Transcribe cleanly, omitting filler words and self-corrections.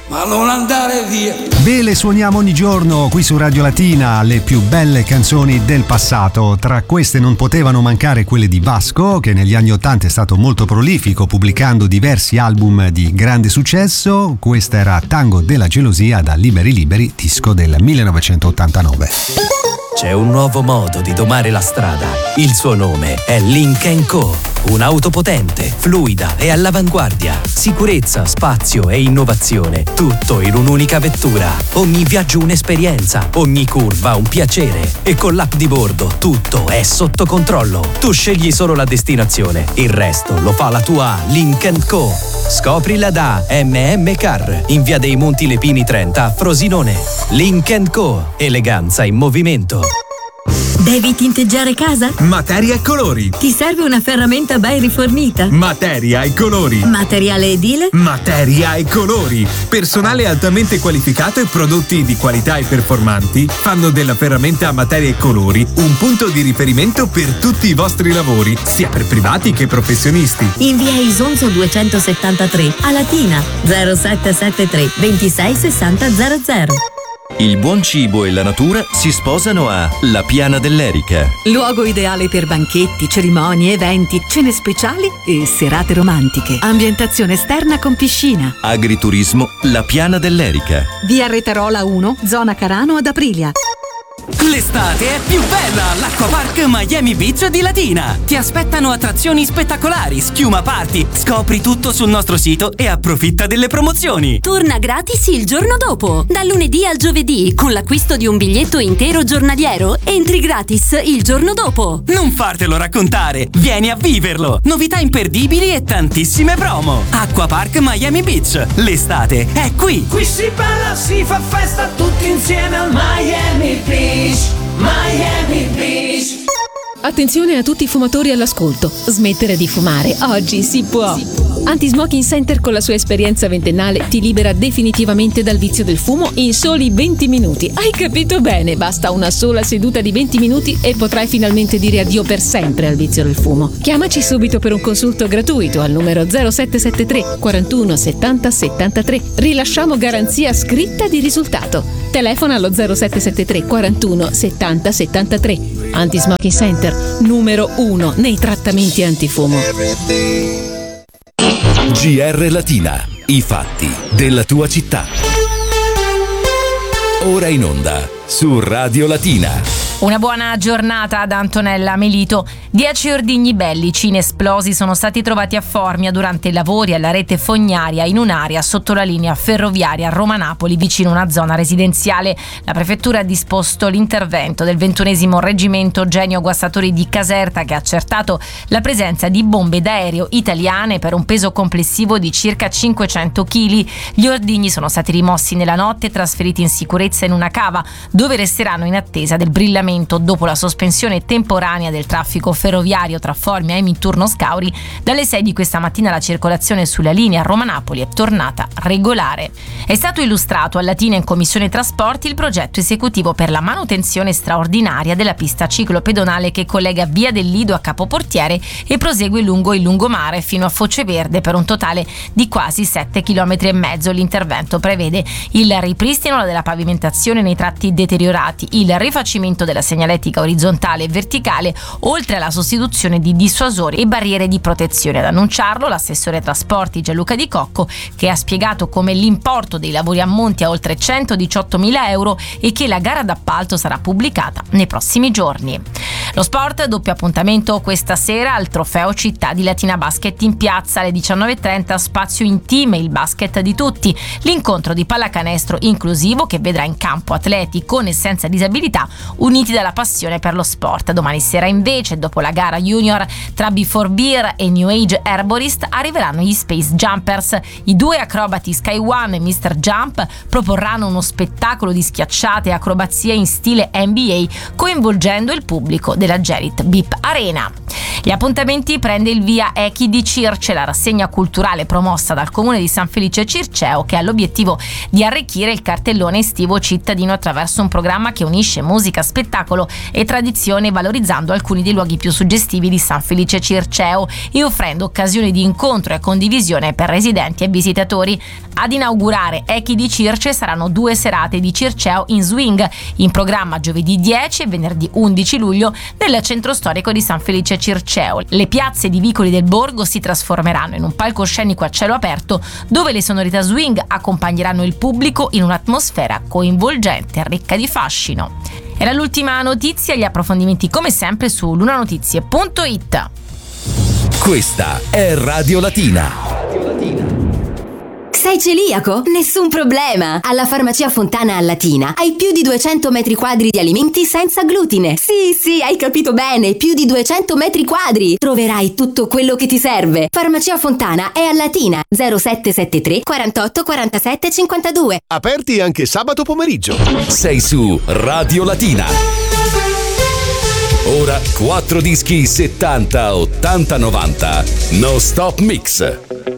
ma non andare via. Ve le suoniamo ogni giorno qui su Radio Latina, le più belle canzoni del passato. Tra queste non potevano mancare quelle di Vasco, che negli anni '80 è stato molto prolifico, pubblicando diversi album di grande successo. Questa era Tango della gelosia da Liberi Liberi, disco del 1989. C'è un nuovo modo di domare la strada. Il suo nome è Lynk & Co. Un'auto potente, fluida e all'avanguardia. Sicurezza, spazio e innovazione. Tutto in un'unica vettura. Ogni viaggio un'esperienza. Ogni curva un piacere. E con l'app di bordo tutto è sotto controllo. Tu scegli solo la destinazione. Il resto lo fa la tua Lynk & Co. Scoprila da MM Car in via dei Monti Lepini 30 a Frosinone. Lynk & Co. Eleganza in movimento. Devi tinteggiare casa? Materia e colori. Ti serve una ferramenta ben rifornita? Materia e colori. Materiale edile? Materia e colori. Personale altamente qualificato e prodotti di qualità e performanti fanno della ferramenta Materia e Colori un punto di riferimento per tutti i vostri lavori, sia per privati che professionisti. In via Isonzo 273 a Latina 0773 26 60 00. Il buon cibo e la natura si sposano a La Piana dell'Erica. Luogo ideale per banchetti, cerimonie, eventi, cene speciali e serate romantiche. Ambientazione esterna con piscina. Agriturismo La Piana dell'Erica. Via Retarola 1, zona Carano ad Aprilia. L'estate è più bella all'Acquapark Miami Beach di Latina. Ti aspettano attrazioni spettacolari, schiuma party. Scopri tutto sul nostro sito e approfitta delle promozioni. Torna gratis il giorno dopo. Dal lunedì al giovedì, con l'acquisto di un biglietto intero giornaliero, entri gratis il giorno dopo. Non fartelo raccontare, vieni a viverlo. Novità imperdibili e tantissime promo. Acquapark Miami Beach. L'estate è qui. Qui si balla, si fa festa tutti insieme al Miami Beach. Miami Beach. Attenzione a tutti i fumatori all'ascolto. Smettere di fumare oggi si può. Anti-Smoking Center con la sua esperienza ventennale ti libera definitivamente dal vizio del fumo in soli 20 minuti. Hai capito bene? Basta una sola seduta di 20 minuti e potrai finalmente dire addio per sempre al vizio del fumo. Chiamaci subito per un consulto gratuito al numero 0773 41 70 73. Rilasciamo garanzia scritta di risultato. Telefona allo 0773 41 70 73. Anti-Smoking Center, numero 1 nei trattamenti antifumo. GR Latina, i fatti della tua città. Ora in onda su Radio Latina. Una buona giornata ad Antonella Melito. 10 ordigni bellici inesplosi sono stati trovati a Formia durante i lavori alla rete fognaria in un'area sotto la linea ferroviaria Roma-Napoli vicino a una zona residenziale. La prefettura ha disposto l'intervento del 21° reggimento Genio Guastatori di Caserta, che ha accertato la presenza di bombe d'aereo italiane per un peso complessivo di circa 500 kg. Gli ordigni sono stati rimossi nella notte e trasferiti in sicurezza in una cava, dove resteranno in attesa del brillamento dopo la sospensione temporanea del traffico ferroviario tra Formia e Minturno Scauri. Dalle 6 di questa mattina la circolazione sulla linea Roma-Napoli è tornata regolare. È stato illustrato a Latina in Commissione Trasporti il progetto esecutivo per la manutenzione straordinaria della pista ciclopedonale che collega Via del Lido a Capoportiere e prosegue lungo il lungomare fino a Foce Verde per un totale di quasi 7,5 km. L'intervento prevede il ripristino della pavimentazione nei tratti deteriorati, il rifacimento della segnaletica orizzontale e verticale, oltre alla sostituzione di dissuasori e barriere di protezione. Ad annunciarlo l'assessore trasporti Gianluca Di Cocco, che ha spiegato come l'importo dei lavori ammonti a oltre 118.000 euro e che la gara d'appalto sarà pubblicata nei prossimi giorni. Lo sport, doppio appuntamento questa sera al Trofeo Città di Latina Basket in piazza alle 19.30, spazio in team, il basket di tutti, l'incontro di pallacanestro inclusivo che vedrà in campo atleti con e senza disabilità uniti dalla passione per lo sport. Domani sera invece, dopo la gara junior tra Before Beer e New Age Herborist, arriveranno gli Space Jumpers. I due acrobati Sky One e Mr. Jump proporranno uno spettacolo di schiacciate e acrobazie in stile NBA coinvolgendo il pubblico della Gerit Bip Arena. Gli appuntamenti prende il via Echi di Circe, la rassegna culturale promossa dal comune di San Felice Circeo, che ha l'obiettivo di arricchire il cartellone estivo cittadino attraverso un programma che unisce musica, spettacolo e tradizione, valorizzando alcuni dei luoghi più suggestivi di San Felice Circeo e offrendo occasioni di incontro e condivisione per residenti e visitatori. Ad inaugurare Echi di Circe saranno 2 serate di Circeo in swing, in programma giovedì 10 e venerdì 11 luglio nel centro storico di San Felice Circeo. Le piazze di vicoli del borgo si trasformeranno in un palcoscenico a cielo aperto dove le sonorità swing accompagneranno il pubblico in un'atmosfera coinvolgente e ricca di fascino. Era l'ultima notizia, gli approfondimenti come sempre su lunanotizie.it. Questa è Radio Latina. Sei celiaco? Nessun problema! Alla Farmacia Fontana a Latina hai più di 200 metri quadri di alimenti senza glutine. Sì, hai capito bene, più di 200 metri quadri! Troverai tutto quello che ti serve. Farmacia Fontana è a Latina, 0773 48 47 52. Aperti anche sabato pomeriggio. Sei su Radio Latina. Ora 4 dischi 70, 80, 90. No Stop Mix.